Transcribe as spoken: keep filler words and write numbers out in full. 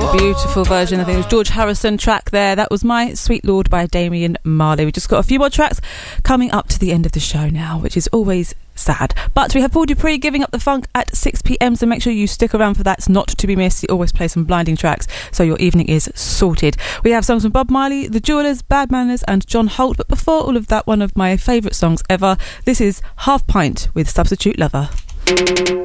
Beautiful version. I think it was George Harrison track there. That was My Sweet Lord by Damian Marley. We just got a few more tracks coming up to the end of the show now, which is always sad. But we have Paul Dupree giving up the funk at six p.m, so make sure you stick around for that. It's not to be missed. He always plays some blinding tracks, so your evening is sorted. We have songs from Bob Marley, The Jewelers, Bad Manners and John Holt. But before all of that, one of my favourite songs ever. This is Half Pint with Substitute Lover.